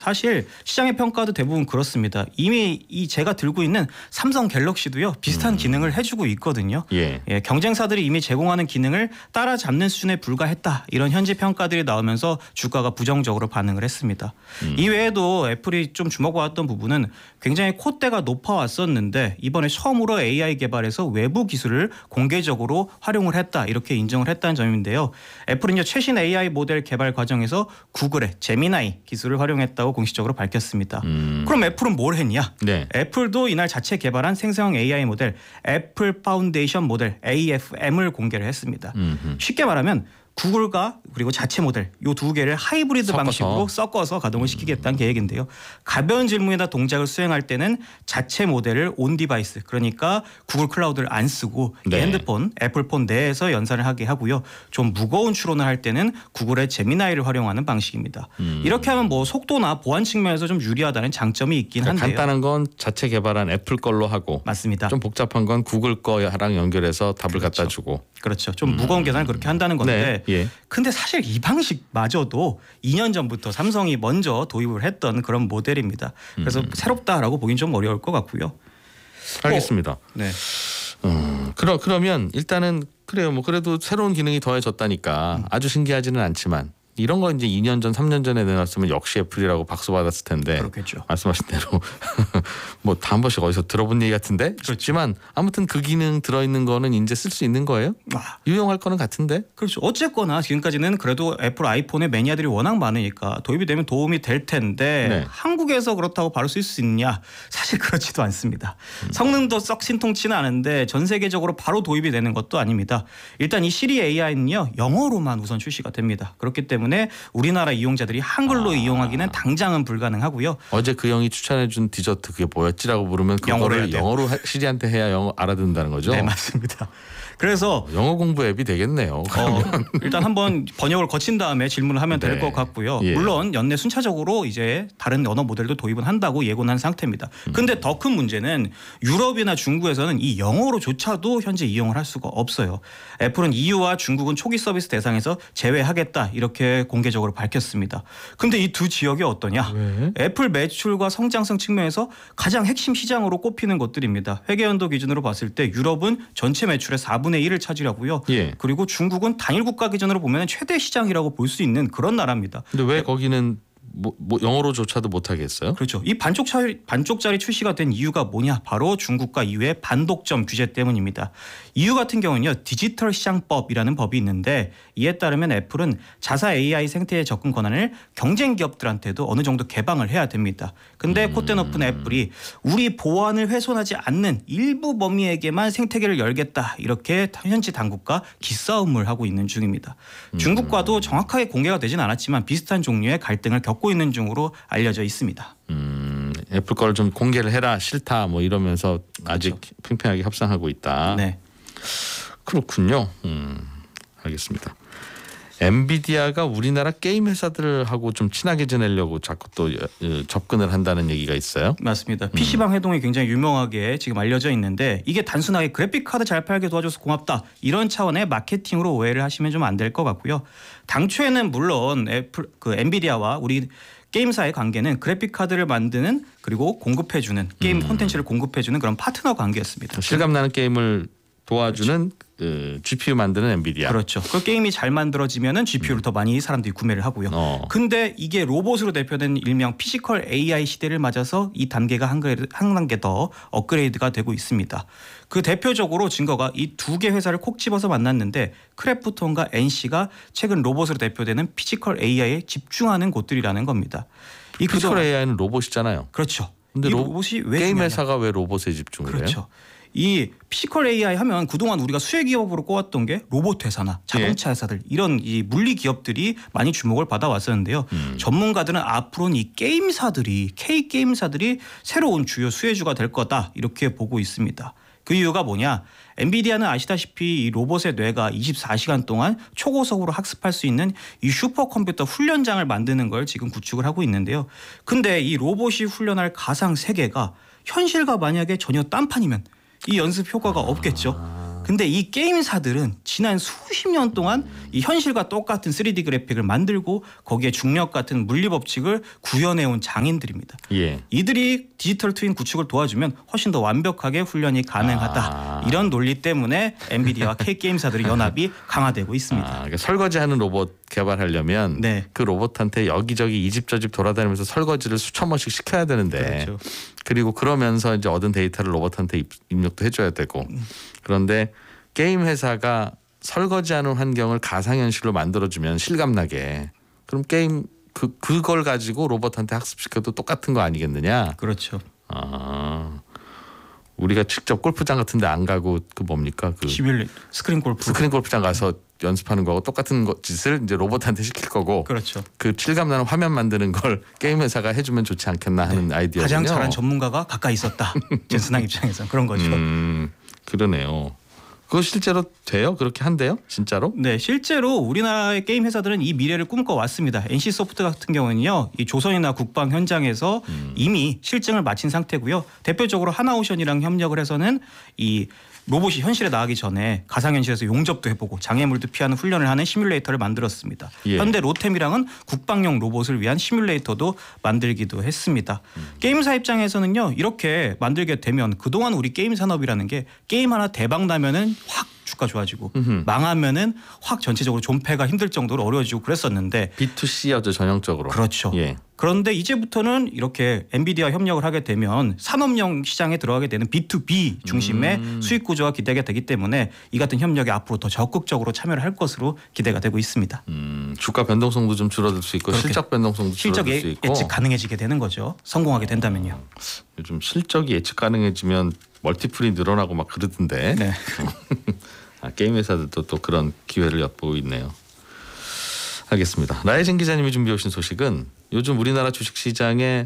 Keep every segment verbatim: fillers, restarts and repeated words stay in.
사실 시장의 평가도 대부분 그렇습니다. 이미 이 제가 들고 있는 삼성 갤럭시도요 비슷한 음. 기능을 해주고 있거든요. 예. 예, 경쟁사들이 이미 제공하는 기능을 따라잡는 수준에 불과했다. 이런 현지 평가들이 나오면서 주가가 부정적으로 반응을 했습니다. 음. 이외에도 애플이 좀 주목받았던 부분은 굉장히 콧대가 높아왔었는데 이번에 처음으로 에이아이 개발에서 외부 기술을 공개적으로 활용을 했다. 이렇게 인정을 했다는 점인데요. 애플은요 최신 에이아이 모델 개발 과정에서 구글의 제미나이 기술을 활용했다고 공식적으로 밝혔습니다. 음. 그럼 애플은 뭘 했냐? 네. 애플도 이날 자체 개발한 생성형 에이아이 모델 애플 파운데이션 모델 에이에프엠을 공개를 했습니다. 음흠. 쉽게 말하면 구글과 그리고 자체 모델 이 두 개를 하이브리드 섞어서. 방식으로 섞어서 가동을 시키겠다는 음. 계획인데요. 가벼운 질문이나 동작을 수행할 때는 자체 모델을 온 디바이스 그러니까 구글 클라우드를 안 쓰고 네. 핸드폰, 애플폰 내에서 연산을 하게 하고요. 좀 무거운 추론을 할 때는 구글의 제미나이를 활용하는 방식입니다. 음. 이렇게 하면 뭐 속도나 보안 측면에서 좀 유리하다는 장점이 있긴 그러니까 한데요. 간단한 건 자체 개발한 애플 걸로 하고 맞습니다. 좀 복잡한 건 구글 거랑 연결해서 답을 그렇죠. 갖다 주고 그렇죠. 좀 무거운 음. 계산을 그렇게 한다는 건데 네. 예. 근데 사실 이 방식마저도 이 년 전부터 삼성이 먼저 도입을 했던 그런 모델입니다. 그래서 음. 새롭다라고 보긴 좀 어려울 것 같고요. 알겠습니다. 어, 네. 음, 그러, 그러면 일단은 그래요. 뭐 그래도 새로운 기능이 더해졌다니까 음. 아주 신기하지는 않지만 이런 거 이제 이 년 전, 삼 년 전에 내놨으면 역시 애플이라고 박수 받았을 텐데. 그렇겠죠. 말씀하신 대로 뭐 다 한 번씩 어디서 들어본 얘기 같은데. 그렇지만 아무튼 그 기능 들어있는 거는 이제 쓸 수 있는 거예요? 아. 유용할 거는 같은데. 그렇죠. 어쨌거나 지금까지는 그래도 애플 아이폰의 매니아들이 워낙 많으니까 도입이 되면 도움이 될 텐데 네. 한국에서 그렇다고 바로 쓸 수 있냐? 사실 그렇지도 않습니다. 음. 성능도 썩 신통치는 않은데 전 세계적으로 바로 도입이 되는 것도 아닙니다. 일단 이 시리 에이아이는요 영어로만 우선 출시가 됩니다. 그렇기 때문에 때문에 우리나라 이용자들이 한글로 아. 이용하기는 당장은 불가능하고요. 어제 그 형이 추천해준 디저트 그게 뭐였지라고 물으면 그거를 영어로 시리한테 해야 영어 알아듣는다는 거죠? 네 맞습니다. 그래서 영어 공부 앱이 되겠네요. 어, 일단 한번 번역을 거친 다음에 질문을 하면 될 것 네. 같고요. 예. 물론 연내 순차적으로 이제 다른 언어 모델도 도입은 한다고 예고한 상태입니다. 그런데 음. 더 큰 문제는 유럽이나 중국에서는 이 영어로조차도 현재 이용을 할 수가 없어요. 애플은 이유와 중국은 초기 서비스 대상에서 제외하겠다 이렇게 공개적으로 밝혔습니다. 그런데 이 두 지역이 어떠냐? 왜? 애플 매출과 성장성 측면에서 가장 핵심 시장으로 꼽히는 것들입니다. 회계연도 기준으로 봤을 때 유럽은 전체 매출의 사분의 일을 차지하고요. 예. 그리고 중국은 단일 국가 기준으로 보면 최대 시장이라고 볼 수 있는 그런 나라입니다. 근데 왜 거기는 뭐, 뭐 영어로조차도 못하겠어요? 그렇죠. 이 반쪽짜리, 반쪽짜리 출시가 된 이유가 뭐냐? 바로 중국과 이유의 반독점 규제 때문입니다. 이유 같은 경우는요. 디지털 시장법이라는 법이 있는데 이에 따르면 애플은 자사 에이아이 생태계 접근 권한을 경쟁 기업들한테도 어느 정도 개방을 해야 됩니다. 근데 음. 콧대 높은 애플이 우리 보안을 훼손하지 않는 일부 범위에게만 생태계를 열겠다. 이렇게 현지 당국과 기싸움을 하고 있는 중입니다. 음. 중국과도 정확하게 공개가 되진 않았지만 비슷한 종류의 갈등을 겪고 있는 중으로 알려져 있습니다. 음, 애플 걸 좀 공개를 해라 싫다 뭐 이러면서 아직 그렇죠. 팽팽하게 협상하고 있다. 네. 그렇군요. 음, 알겠습니다. 엔비디아가 우리나라 게임 회사들하고 좀 친하게 지내려고 자꾸 또 접근을 한다는 얘기가 있어요. 맞습니다. 피시방 회동이 굉장히 유명하게 지금 알려져 있는데 이게 단순하게 그래픽 카드 잘 팔게 도와줘서 고맙다 이런 차원의 마케팅으로 오해를 하시면 좀 안 될 것 같고요. 당초에는 물론 애플 그 엔비디아와 우리 게임사의 관계는 그래픽 카드를 만드는 그리고 공급해주는 게임 음. 콘텐츠를 공급해주는 그런 파트너 관계였습니다. 실감나는 게임을 도와주는 그렇죠. 그 지피유 만드는 엔비디아. 그렇죠. 그 게임이 잘 만들어지면은 지피유를 음. 더 많이 사람들이 구매를 하고요. 어. 근데 이게 로봇으로 대표된 일명 피지컬 에이아이 시대를 맞아서 이 단계가 한, 한 단계 더 업그레이드가 되고 있습니다. 그 대표적으로 증거가 이 두 개 회사를 콕 집어서 만났는데 크래프톤과 엔씨가 최근 로봇으로 대표되는 피지컬 에이아이에 집중하는 곳들이라는 겁니다. 이 피지컬 에이아이는 로봇이잖아요. 그렇죠. 근데 로, 로봇이 왜 게임 중요하냐? 회사가 왜 로봇에 집중을 그렇죠. 해요? 이 피지컬 에이아이 하면 그동안 우리가 수혜 기업으로 꼽았던 게 로봇 회사나 자동차 회사들 이런 이 물리 기업들이 많이 주목을 받아왔었는데요. 음. 전문가들은 앞으로는 이 게임사들이 K 게임사들이 새로운 주요 수혜주가 될 거다 이렇게 보고 있습니다. 그 이유가 뭐냐? 엔비디아는 아시다시피 이 로봇의 뇌가 이십사 시간 동안 초고속으로 학습할 수 있는 이 슈퍼컴퓨터 훈련장을 만드는 걸 지금 구축을 하고 있는데요. 근데 이 로봇이 훈련할 가상 세계가 현실과 만약에 전혀 딴판이면 이 연습 효과가 없겠죠. 근데 이 게임사들은 지난 수십 년 동안 이 현실과 똑같은 쓰리디 그래픽을 만들고 거기에 중력 같은 물리 법칙을 구현해온 장인들입니다. 예. 이들이 디지털 트윈 구축을 도와주면 훨씬 더 완벽하게 훈련이 가능하다. 아. 이런 논리 때문에 엔비디아와 K게임사들의 연합이 강화되고 있습니다. 아, 그러니까 설거지하는 로봇 개발하려면 네. 그 로봇한테 여기저기 이 집 저 집 돌아다니면서 설거지를 수천 번씩 시켜야 되는데 그렇죠. 그리고 그러면서 이제 얻은 데이터를 로봇한테 입, 입력도 해줘야 되고 그런데 게임 회사가 설거지하는 환경을 가상현실로 만들어주면 실감나게 그럼 게임 그 그걸 가지고 로봇한테 학습시켜도 똑같은 거 아니겠느냐? 그렇죠. 아 우리가 직접 골프장 같은데 안 가고 그 뭡니까 그 시뮬레 스크린 골프. 스크린 골프장 가서 연습하는 거하고 똑같은 거, 짓을 이제 로봇한테 시킬 거고 그렇죠. 그 실감나는 화면 만드는 걸 게임 회사가 해주면 좋지 않겠나 하는 네. 아이디어군요. 가장 잘한 전문가가 가까이 있었다. 젠슨왕 입장에서 그런 거죠. 음, 그러네요. 그거 실제로 돼요? 그렇게 한대요? 진짜로? 네, 실제로 우리나라의 게임 회사들은 이 미래를 꿈꿔왔습니다. 엔씨소프트 같은 경우는요, 이 조선이나 국방 현장에서 음. 이미 실증을 마친 상태고요. 대표적으로 하나오션이랑 협력을 해서는 이 로봇이 현실에 나가기 전에 가상현실에서 용접도 해보고 장애물도 피하는 훈련을 하는 시뮬레이터를 만들었습니다. 예. 현대 로템이랑은 국방용 로봇을 위한 시뮬레이터도 만들기도 했습니다. 음. 게임사 입장에서는요, 이렇게 만들게 되면 그동안 우리 게임 산업이라는 게 게임 하나 대박 나면은 확 주가 좋아지고 음흠. 망하면은 확 전체적으로 존폐가 힘들 정도로 어려워지고 그랬었는데 비투씨여죠 전형적으로. 그렇죠. 예. 그런데 이제부터는 이렇게 엔비디아와 협력을 하게 되면 산업용 시장에 들어가게 되는 비투비 중심의 음. 수익 구조가 기대가 되기 때문에 이 같은 협력에 앞으로 더 적극적으로 참여를 할 것으로 기대가 되고 있습니다. 음, 주가 변동성도 좀 줄어들 수 있고 실적 변동성도 실적 줄어들 수 있고 예측 가능해지게 되는 거죠. 성공하게 된다면요. 어, 요즘 실적이 예측 가능해지면 멀티플이 늘어나고 막 그러던데. 네. 아, 게임 회사들도 또 그런 기회를 엿보고 있네요. 알겠습니다. 라이진 기자님이 준비해 오신 소식은 요즘 우리나라 주식시장에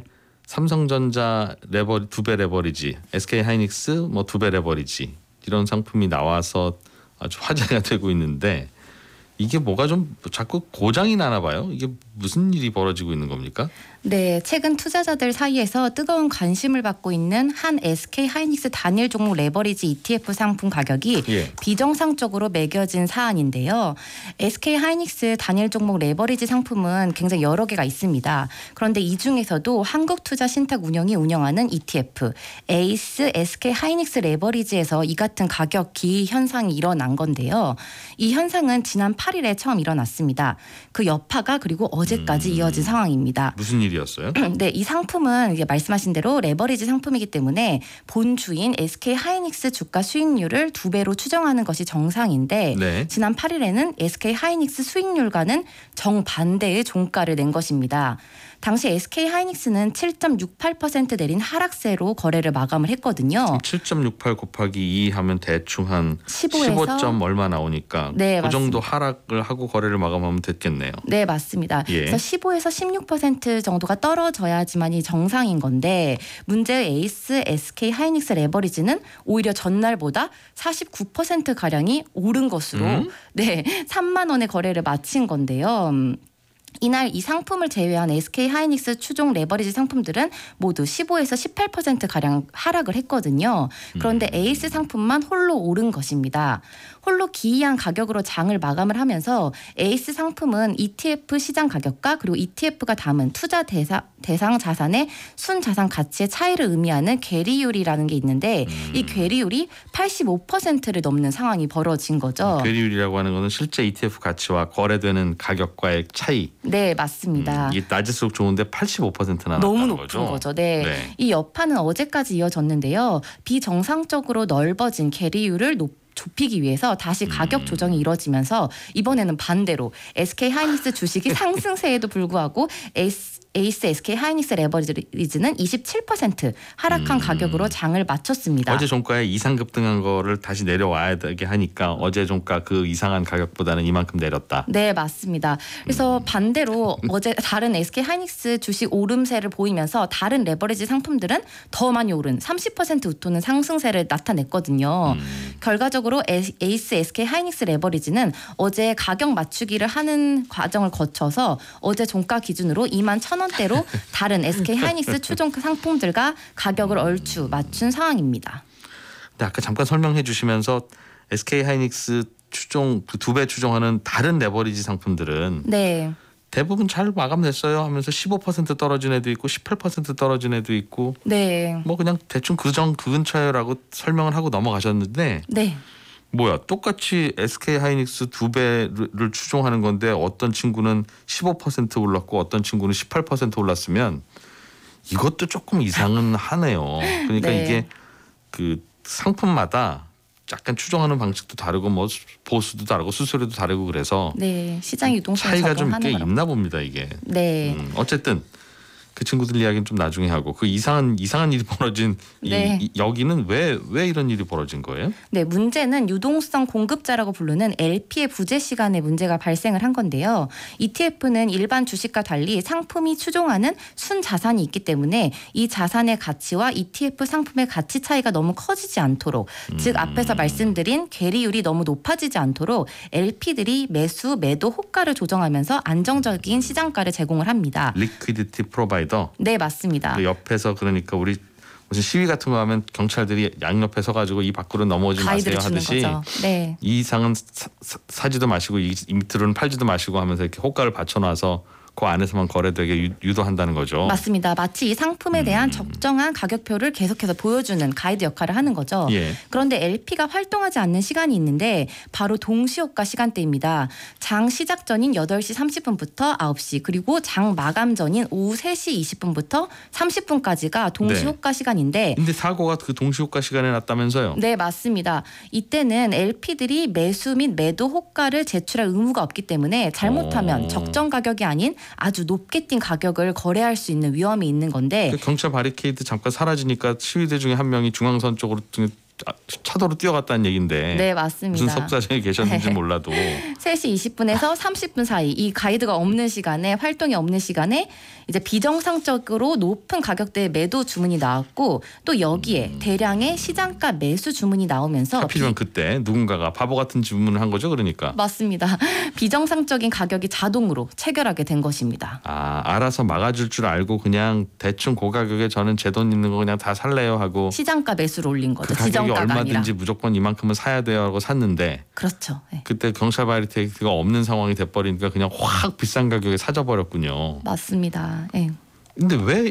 삼성전자 레버 두 배 레버리지, 에스케이하이닉스 뭐 두 배 레버리지 이런 상품이 나와서 아주 화제가 되고 있는데 이게 뭐가 좀 자꾸 고장이 나나 봐요. 이게 무슨 일이 벌어지고 있는 겁니까? 네, 최근 투자자들 사이에서 뜨거운 관심을 받고 있는 한 에스케이하이닉스 단일 종목 레버리지 이티에프 상품 가격이 예. 비정상적으로 매겨진 사안인데요. 에스케이하이닉스 단일 종목 레버리지 상품은 굉장히 여러 개가 있습니다. 그런데 이 중에서도 한국투자신탁운영이 운영하는 이티에프 에이스 에스케이하이닉스 레버리지에서 이 같은 가격 기이 현상이 일어난 건데요. 이 현상은 지난 팔 일에 처음 일어났습니다. 그 여파가 그리고 어제까지 음... 이어진 상황입니다. 무슨 일이 였어요? 네, 이 상품은 이제 말씀하신 대로 레버리지 상품이기 때문에 본주인 에스케이하이닉스 주가 수익률을 두 배로 추정하는 것이 정상인데 네. 지난 팔 일에는 에스케이하이닉스 수익률과는 정반대의 종가를 낸 것입니다. 당시 에스케이하이닉스는 칠 점 육팔 퍼센트 내린 하락세로 거래를 마감을 했거든요. 칠 점 육팔 곱하기 이 하면 대충 한 십오에서 십오 점 얼마 나오니까 네, 그 정도 하락을 하고 거래를 마감하면 됐겠네요. 네, 맞습니다. 예. 그래서 십오에서 십육 퍼센트 정도가 떨어져야지만이 정상인 건데 문제의 에이스 에스케이하이닉스 레버리지는 오히려 전날보다 사십구 퍼센트 가량이 오른 것으로 음? 네, 삼만 원의 거래를 마친 건데요. 이날 이 상품을 제외한 에스케이하이닉스 추종 레버리지 상품들은 모두 십오에서 십팔 퍼센트 가량 하락을 했거든요. 그런데 에이스 상품만 홀로 오른 것입니다. 홀로 기이한 가격으로 장을 마감을 하면서 에이스 상품은 이티에프 시장 가격과 그리고 이티에프가 담은 투자 대상, 대상 자산의 순자산 가치의 차이를 의미하는 괴리율이라는 게 있는데 음. 이 괴리율이 팔십오 퍼센트를 넘는 상황이 벌어진 거죠. 괴리율이라고 하는 것은 실제 이티에프 가치와 거래되는 가격과의 차이. 네, 맞습니다. 음, 이게 낮을수록 좋은데 팔십오 퍼센트나 너무 높은 거죠. 거죠. 네. 네. 이 여파는 어제까지 이어졌는데요. 비정상적으로 넓어진 괴리율을 높 좁히기 위해서 다시 가격 조정이 이뤄지면서 이번에는 반대로 에스케이하이닉스 주식이 상승세에도 불구하고 에이스 에이스 에스케이하이닉스 레버리지는 이십칠 퍼센트 하락한 음. 가격으로 장을 마쳤습니다. 어제 종가에 이상 급등한 거를 다시 내려와야 되게 하니까 어제 종가 그 이상한 가격보다는 이만큼 내렸다. 네, 맞습니다. 그래서 음. 반대로 어제 다른 에스케이하이닉스 주식 오름세를 보이면서 다른 레버리지 상품들은 더 많이 오른 삼십 퍼센트 웃도는 상승세를 나타냈거든요. 음. 결과적으로 에이스 에스케이하이닉스 레버리지는 어제 가격 맞추기를 하는 과정을 거쳐서 어제 종가 기준으로 이만 천 원대로 다른 에스케이하이닉스 추종 상품들과 가격을 얼추 맞춘 상황입니다. 네, 아까 잠깐 설명해 주시면서 에스케이하이닉스 추종 그 두 배 추종하는 다른 레버리지 상품들은 네. 대부분 잘 마감됐어요 하면서 십오 퍼센트 떨어진 애도 있고 십팔 퍼센트 떨어진 애도 있고 네. 뭐 그냥 대충 그정 그 근처라고 설명을 하고 넘어가셨는데 네. 뭐야 똑같이 에스케이하이닉스 두 배를 추종하는 건데 어떤 친구는 십오 퍼센트 올랐고 어떤 친구는 십팔 퍼센트 올랐으면 이것도 조금 이상은 하네요. 그러니까 네. 이게 그 상품마다 약간 추종하는 방식도 다르고 뭐 보수도 다르고 수수료도 다르고 그래서 네. 시장 유동성에 차이가 좀 적응하는 꽤 거라고. 있나 봅니다 이게. 네. 음, 어쨌든 그 친구들 이야기는 좀 나중에 하고 그 이상한 이상한 일이 벌어진 이, 네. 이, 여기는 왜 왜 이런 일이 벌어진 거예요? 네, 문제는 유동성 공급자라고 부르는 엘피의 부재 시간에 문제가 발생을 한 건데요. 이티에프는 일반 주식과 달리 상품이 추종하는 순 자산이 있기 때문에 이 자산의 가치와 이티에프 상품의 가치 차이가 너무 커지지 않도록, 음. 즉 앞에서 말씀드린 괴리율이 너무 높아지지 않도록 엘피들이 매수, 매도 호가를 조정하면서 안정적인 시장가를 제공을 합니다. 리퀴디티 프로바이더. 네, 맞습니다. 그 옆에서 그러니까 우리 무슨 시위 같은 거 하면 경찰들이 양옆에 서가지고 이 밖으로 넘어오지 마세요 가이드를 주는 하듯이 거죠. 네. 이 이상은 사, 사, 사지도 마시고 이, 이 밑으로는 팔지도 마시고 하면서 이렇게 호가를 받쳐놔서 그 안에서만 거래되게 유, 유도한다는 거죠. 맞습니다. 마치 이 상품에 대한 음. 적정한 가격표를 계속해서 보여주는 가이드 역할을 하는 거죠. 예. 그런데 엘피가 활동하지 않는 시간이 있는데 바로 동시호가 시간대입니다. 장 시작 전인 여덟 시 삼십 분부터 아홉 시 그리고 장 마감 전인 오후 세 시 이십 분부터 삼십 분까지가 동시호가 네. 시간인데 근데 사고가 그 동시호가 시간에 났다면서요? 네, 맞습니다. 이때는 엘피들이 매수 및 매도 호가를 제출할 의무가 없기 때문에 잘못하면 어. 적정 가격이 아닌 아주 높게 뛴 가격을 거래할 수 있는 위험이 있는 건데 그 경찰 바리케이드 잠깐 사라지니까 시위대 중에 한 명이 중앙선 쪽으로 차도로 뛰어갔다는 얘기인데 네, 맞습니다. 무슨 속사정이 계셨는지 몰라도 세 시 이십 분에서 삼십 분 사이 이 가이드가 없는 시간에 활동이 없는 시간에 이제 비정상적으로 높은 가격대의 매도 주문이 나왔고 또 여기에 음. 대량의 시장가 매수 주문이 나오면서 하필이면 비- 그때 누군가가 바보 같은 주문을 한 거죠, 그러니까. 맞습니다. 비정상적인 가격이 자동으로 체결하게 된 것입니다. 아, 알아서 막아줄 줄 알고 그냥 대충 그 가격에 저는 제 돈 있는 거 그냥 다 살래요 하고 시장가 매수를 올린 거죠. 그 가격이 지정가가 얼마든지 아니라. 무조건 이만큼은 사야 돼요 하고 샀는데 그렇죠. 네. 그때 경찰 바리케이드가 없는 상황이 돼버리니까 그냥 확 비싼 가격에 사져버렸군요. 맞습니다. 네. 근데 왜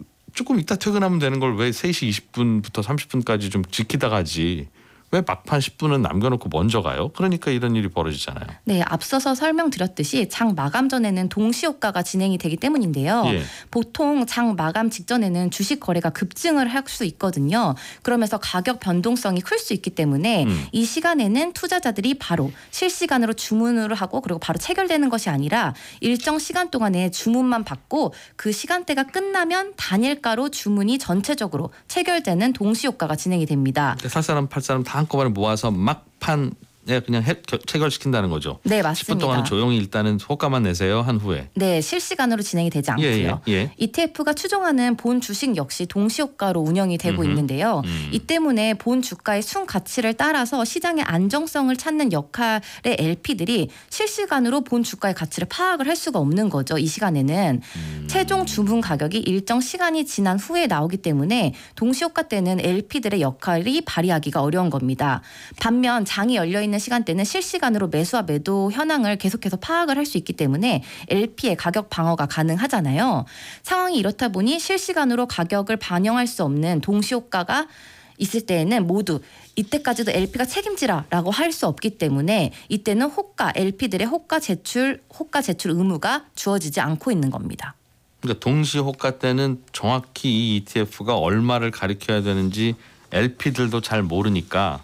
조금 이따 퇴근하면 되는 걸 왜 세 시 이십 분부터 삼십 분까지 좀 지키다 가지 왜 막판 십 분은 남겨놓고 먼저 가요? 그러니까 이런 일이 벌어지잖아요. 네, 앞서서 설명드렸듯이 장 마감 전에는 동시호가가 진행이 되기 때문인데요. 예. 보통 장 마감 직전에는 주식 거래가 급증을 할 수 있거든요. 그러면서 가격 변동성이 클 수 있기 때문에 음. 이 시간에는 투자자들이 바로 실시간으로 주문을 하고 그리고 바로 체결되는 것이 아니라 일정 시간 동안에 주문만 받고 그 시간대가 끝나면 단일가로 주문이 전체적으로 체결되는 동시호가가 진행이 됩니다. 살 사람 팔 사람 다 한꺼번에 모아서 막판에 그냥 해, 겨, 체결시킨다는 거죠. 네, 십 분 맞습니다. 동안 조용히 일단은 호가만 내세요 한 후에. 네, 실시간으로 진행이 되지 않고요. 예, 예, 예. 이티에프가 추종하는 본 주식 역시 동시호가로 운영이 되고 음흠. 있는데요. 음. 이 때문에 본 주가의 순 가치를 따라서 시장의 안정성을 찾는 역할의 엘피들이 실시간으로 본 주가의 가치를 파악을 할 수가 없는 거죠. 이 시간에는 음. 최종 주문 가격이 일정 시간이 지난 후에 나오기 때문에 동시호가 때는 엘피들의 역할이 발휘하기가 어려운 겁니다. 반면 장이 열려있는 시간대는 실시간으로 매수와 매도 현황을 계속해서 파악을 할 수 있기 때문에 엘피의 가격 방어가 가능하잖아요. 상황이 이렇다 보니 실시간으로 가격을 반영할 수 없는 동시호가가 있을 때에는 모두 이때까지도 엘피가 책임지라라고 할 수 없기 때문에 이때는 호가, 엘피들의 호가 제출, 호가 제출 의무가 주어지지 않고 있는 겁니다. 그러니까 동시 호가 때는 정확히 이 이티에프가 얼마를 가리켜야 되는지 엘피들도 잘 모르니까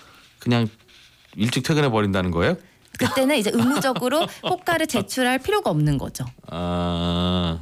그냥 일찍 퇴근해 버린다는 거예요? 그때는 이제 의무적으로 호가를 제출할 필요가 없는 거죠. 아,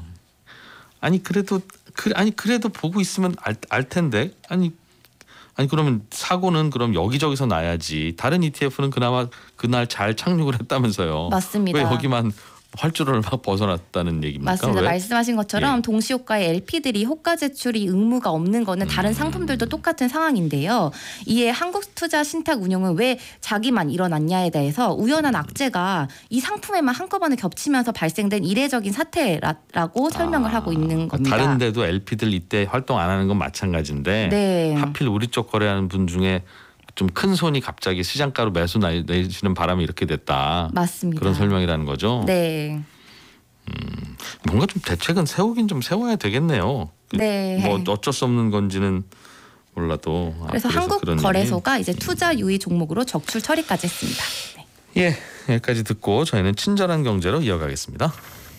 아니 그래도 그 아니 그래도 보고 있으면 알, 알 텐데 아니 아니 그러면 사고는 그럼 여기저기서 나야지 다른 이티에프는 그나마 그날 잘 착륙을 했다면서요. 맞습니다. 왜 여기만 활주로를 막 벗어났다는 얘기입니까? 맞습니다. 왜? 말씀하신 것처럼 예. 동시호가의 엘피들이 호가 제출이 의무가 없는 거는 다른 음. 상품들도 똑같은 상황인데요. 이에 한국투자신탁운용은 왜 자기만 일어났냐에 대해서 우연한 악재가 이 상품에만 한꺼번에 겹치면서 발생된 이례적인 사태라고 설명을 아, 하고 있는 겁니다. 다른 데도 엘피들 이때 활동 안 하는 건 마찬가지인데 네. 하필 우리 쪽 거래하는 분 중에 좀 큰 손이 갑자기 시장가로 매수 내시는 바람에 이렇게 됐다. 맞습니다. 그런 설명이라는 거죠. 네. 음, 뭔가 좀 대책은 세우긴 좀 세워야 되겠네요. 네. 뭐 어쩔 수 없는 건지는 몰라도. 그래서, 아, 그래서 한국거래소가 이제 투자 유의 종목으로 적출 처리까지 했습니다. 네. 예, 여기까지 듣고 저희는 친절한 경제로 이어가겠습니다.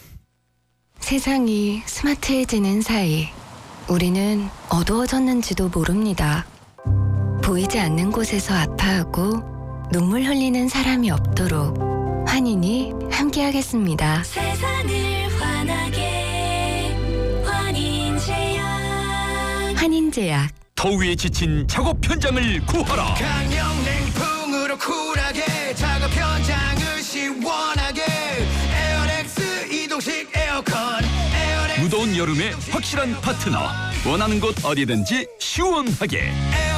세상이 스마트해지는 사이 우리는 어두워졌는지도 모릅니다. 보이지 않는 곳에서 아파하고 눈물 흘리는 사람이 없도록 환인이 함께하겠습니다. 세상을 환하게 환인제약. 환인제약. 더위에 지친 작업 현장을 구하라. 강력 냉풍으로 쿨하게 작업 현장을 시원하게 에어렉스 이동식 에어컨 에어렉스 무더운 여름에 확실한 파트너. 원하는 곳 어디든지 시원하게. 에어렉스